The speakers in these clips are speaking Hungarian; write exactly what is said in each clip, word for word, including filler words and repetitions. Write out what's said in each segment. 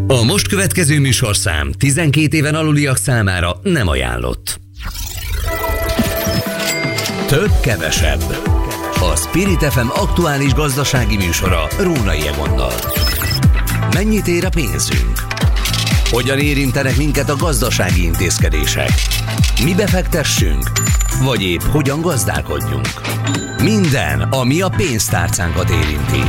A most következő műsorszám tizenkét éven aluliak számára nem ajánlott. Több kevesebb. A Spirit ef em aktuális gazdasági műsora Rónai Egonnal. Mennyit ér a pénzünk? Hogyan érintenek minket a gazdasági intézkedések? Mi befektessünk? Vagy épp hogyan gazdálkodjunk? Minden, ami a pénztárcánkat érinti.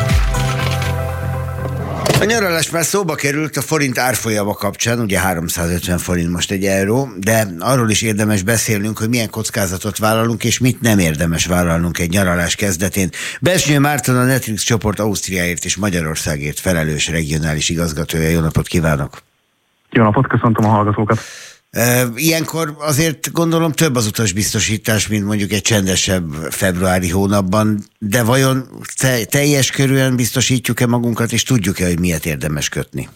A nyaralás már szóba került a forint árfolyama kapcsán, ugye háromszázötven forint most egy euró, de arról is érdemes beszélnünk, hogy milyen kockázatot vállalunk, és mit nem érdemes vállalnunk egy nyaralás kezdetén. Besnyő Márton, a Netrix csoport Ausztriáért és Magyarországért felelős regionális igazgatója. Jó napot kívánok! Jó napot, köszöntöm a hallgatókat! Ilyenkor azért gondolom több az utasbiztosítás, mint mondjuk egy csendesebb februári hónapban, de vajon te- teljes körűen biztosítjuk-e magunkat, és tudjuk-e, hogy miért érdemes kötni?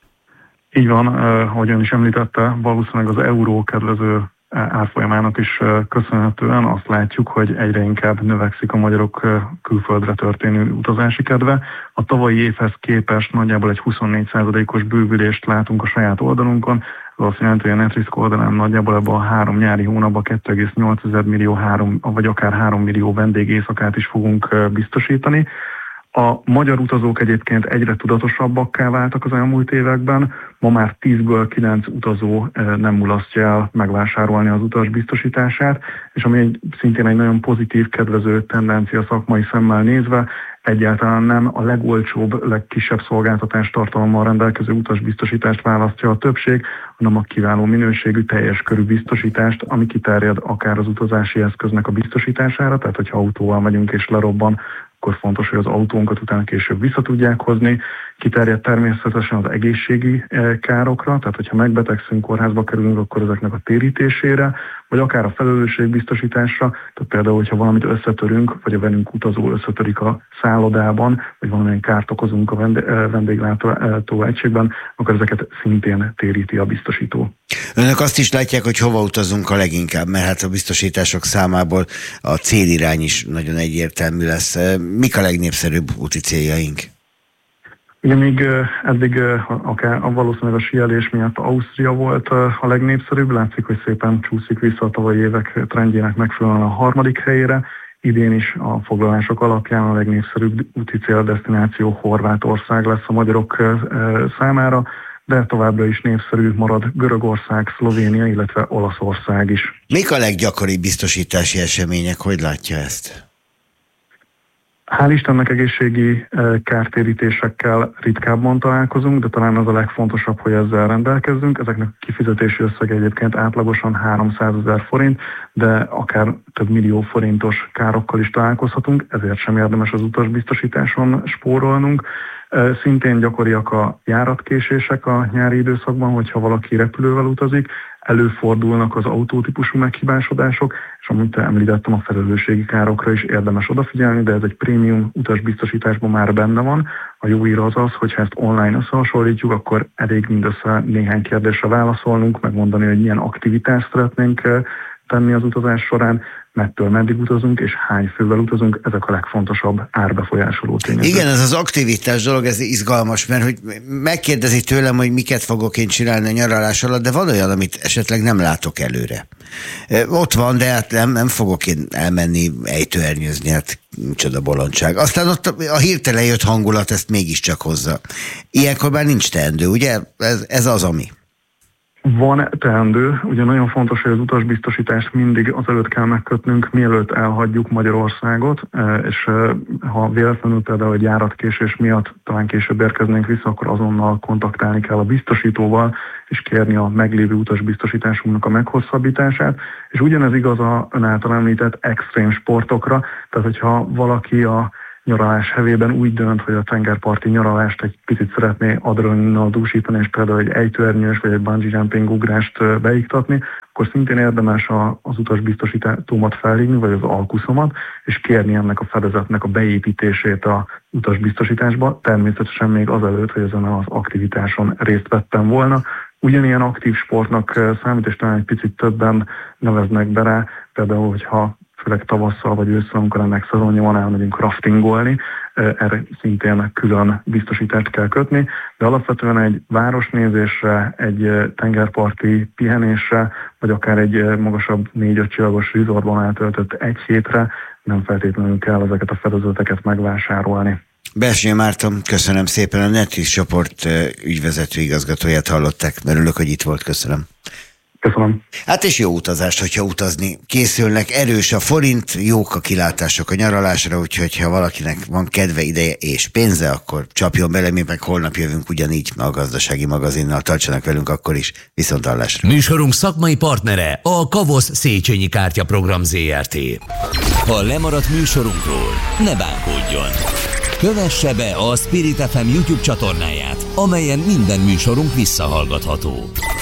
Így van, ahogy ön is említette, valószínűleg az euró kedvező árfolyamának is köszönhetően azt látjuk, hogy egyre inkább növekszik a magyarok külföldre történő utazási kedve. A tavalyi évhez képest nagyjából egy huszonnégy százalékos bővülést látunk a saját oldalunkon. Ez azt jelenti, hogy a Netrisk oldalán nagyjából ebben a három nyári hónapban kettő egész nyolc millió, három, vagy akár három millió vendégéjszakát is fogunk biztosítani. A magyar utazók egyébként egyre tudatosabbakká váltak az elmúlt években. Ma már tízből kilenc utazó nem mulasztja el megvásárolni az utas biztosítását, és ami egy, szintén egy nagyon pozitív, kedvező tendencia szakmai szemmel nézve, egyáltalán nem a legolcsóbb, legkisebb szolgáltatás tartalommal rendelkező utasbiztosítást választja a többség, hanem a kiváló minőségű, teljes körű biztosítást, ami kiterjed akár az utazási eszköznek a biztosítására, tehát hogyha autóval megyünk és lerobban, akkor fontos, hogy az autónkat utána később vissza tudják hozni. Kiterjed természetesen az egészségi károkra, tehát hogyha megbetegszünk, kórházba kerülünk, akkor ezeknek a térítésére, vagy akár a felelősségbiztosításra, tehát például, hogyha valamit összetörünk, vagy a velünk utazó összetörik a szállodában, vagy valamilyen kárt okozunk a vendéglátó egységben, akkor ezeket szintén téríti a biztosító. Önök azt is látják, hogy hova utazunk a leginkább, mert hát a biztosítások számából a célirány is nagyon egyértelmű lesz. Mik a legnépszerűbb úti céljaink? Ugye még eddig akár valószínűleg a síelés miatt Ausztria volt a legnépszerűbb, látszik, hogy szépen csúszik vissza a tavalyi évek trendjének megfelelően a harmadik helyére. Idén is a foglalások alapján a legnépszerűbb úti céldesztináció Horvátország lesz a magyarok számára, de továbbra is népszerű marad Görögország, Szlovénia, illetve Olaszország is. Mik a leggyakoribb biztosítási események? Hogy látja ezt? Hál' Istennek egészségi kártérítésekkel ritkábban találkozunk, de talán az a legfontosabb, hogy ezzel rendelkezzünk. Ezeknek a kifizetési összege egyébként átlagosan háromszázezer forint, de akár több millió forintos károkkal is találkozhatunk, ezért sem érdemes az utasbiztosításon spórolnunk. Szintén gyakoriak a járatkésések a nyári időszakban, hogyha valaki repülővel utazik, előfordulnak az autótípusú meghibásodások, és amit említettem, a felelősségi károkra is érdemes odafigyelni, de ez egy prémium utasbiztosításban már benne van. A jó hír az az, hogyha ezt online összehasonlítjuk, akkor elég mindössze néhány kérdésre válaszolnunk, megmondani, hogy milyen aktivitást szeretnénk tenni az utazás során, mettől meddig utazunk, és hány fővel utazunk, ezek a legfontosabb árbefolyásoló tényezők. Igen, ez az aktivitás dolog, ez izgalmas, mert hogy megkérdezi tőlem, hogy miket fogok én csinálni a nyaralás alatt, de van olyan, amit esetleg nem látok előre. Ott van, de hát nem, nem fogok én elmenni ejtőernyőzni, hát micsoda bolondság. Aztán ott a hirtelen jött hangulat ezt mégiscsak hozza. Ilyenkor már nincs teendő, ugye? Ez, ez az, ami. Van teendő, ugye nagyon fontos, hogy az utasbiztosítást mindig azelőtt kell megkötnünk, mielőtt elhagyjuk Magyarországot, és ha véletlenül például egy járatkésés miatt talán később érkeznénk vissza, akkor azonnal kontaktálni kell a biztosítóval, és kérni a meglévő utasbiztosításunknak a meghosszabbítását, és ugyanez igaz a ön által említett extrém sportokra, tehát hogyha valaki a nyaralás hevében úgy dönt, hogy a tengerparti nyaralást egy picit szeretné adrenalinnal dúsítani, és például egy ejtőernyős vagy egy bungee jumping ugrást beiktatni, akkor szintén érdemes az utasbiztosítómat felhívni, vagy az alkuszomat, és kérni ennek a fedezetnek a beépítését az utasbiztosításba, természetesen még azelőtt, hogy ezen az aktivitáson részt vettem volna. Ugyanilyen aktív sportnak számít, és talán egy picit többen neveznek be rá, például, hogyha főleg tavasszal vagy ősszel, amikor ennek szezonja van, elmegyünk raftingolni, erre szintén külön biztosítást kell kötni, de alapvetően egy városnézésre, egy tengerparti pihenésre, vagy akár egy magasabb négy-öt csillagos resortban eltöltött egy hétre nem feltétlenül kell ezeket a fedezőteket megvásárolni. Belső Márton, köszönöm szépen, a Netis csoport ügyvezető igazgatóját hallották. Örülök, hogy itt volt, köszönöm. Köszönöm. Hát és jó utazást, hogyha utazni készülnek. Erős a forint, jók a kilátások a nyaralásra, úgyhogy ha valakinek van kedve, ideje és pénze, akkor csapjon bele, mi meg holnap jövünk ugyanígy a Gazdasági Magazinnal. Tartsanak velünk akkor is, viszonthallásra. Műsorunk szakmai partnere a Kavosz Széchenyi Kártyaprogram zé er té. Ha lemaradt műsorunkról, ne bánkodjon! Kövesse be a Spirit ef em YouTube csatornáját, amelyen minden műsorunk visszahallgatható.